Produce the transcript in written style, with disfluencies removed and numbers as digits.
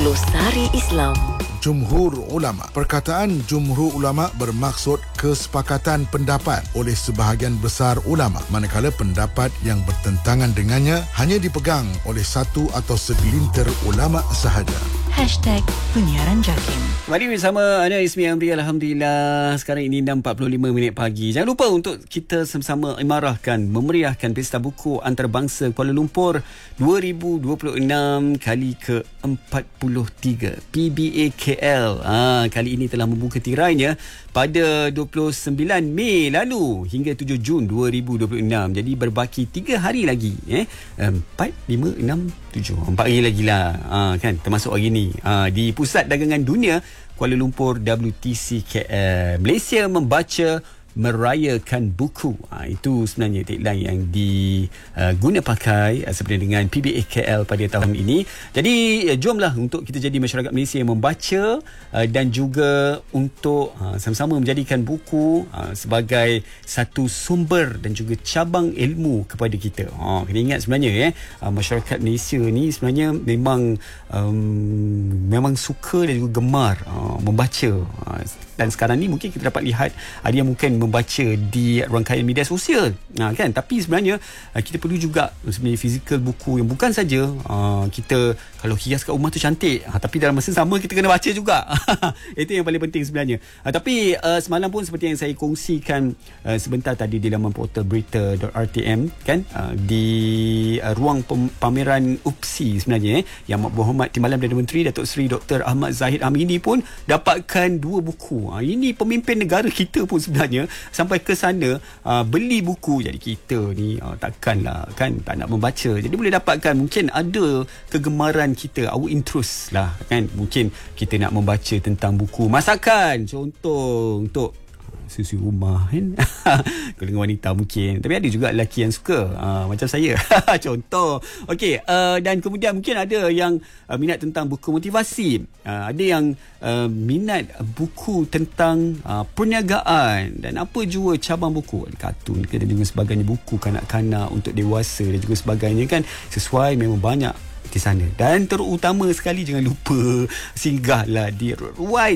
Glosari Islam. Jumhur Ulama. Perkataan Jumhur Ulama bermaksud kesepakatan pendapat oleh sebahagian besar ulama, manakala pendapat yang bertentangan dengannya hanya dipegang oleh satu atau segelintir ulama sahaja. #Penyiaran Jakim. Mari bersama Ana Ismi Amri. Alhamdulillah, sekarang ini 6.45 pagi. Jangan lupa untuk kita sama-sama imarahkan, memeriahkan Pesta Buku Antarabangsa Kuala Lumpur 2026 kali ke-43 PBA KL. Kali ini telah membuka tirainya pada 29 Mei lalu hingga 7 Jun 2026. Jadi berbaki 3 hari lagi. 4, 5, 6, 7. 4 hari lagi lah. Kan, termasuk hari ni. Di Pusat Dagangan Dunia Kuala Lumpur WTC KL. Malaysia membaca, merayakan buku. Itu sebenarnya tagline yang diguna pakai seperti dengan PBA KL pada tahun ini. Jadi jomlah untuk kita jadi masyarakat Malaysia yang membaca dan juga untuk sama-sama menjadikan buku sebagai satu sumber dan juga cabang ilmu kepada kita. Kena ingat sebenarnya masyarakat Malaysia ni sebenarnya memang suka dan juga gemar membaca. Dan sekarang ni mungkin kita dapat lihat ada yang mungkin membaca di rangkaian media sosial, kan? Tapi sebenarnya kita perlu juga sebenarnya fizikal buku yang bukan saja kita kalau hias kat rumah tu cantik, tapi dalam masa sama kita kena baca juga. Itu yang paling penting sebenarnya. Tapi semalam pun seperti yang saya kongsikan sebentar tadi di laman portal berita.rtm, kan, di ruang pameran UPSI sebenarnya, Yang Berhormat Timbalan Perdana Menteri Datuk Seri Dr. Ahmad Zahid Amini pun dapatkan 2 buku. Ini pemimpin negara kita pun sebenarnya sampai ke sana beli buku. Jadi kita ni takkanlah kan tak nak membaca. Jadi boleh dapatkan, mungkin ada kegemaran kita, our interest lah, kan. Mungkin kita nak membaca tentang buku masakan, contoh untuk susu rumah, kan. Kalau wanita mungkin, tapi ada juga lelaki yang suka macam saya. Contoh. Okey, dan kemudian mungkin ada yang minat tentang buku motivasi, ada yang minat buku tentang perniagaan dan apa jua cabang buku, kartun ke dan juga sebagainya, buku kanak-kanak untuk dewasa dan juga sebagainya, kan. Sesuai, memang banyak di sana. Dan terutama sekali jangan lupa singgahlah di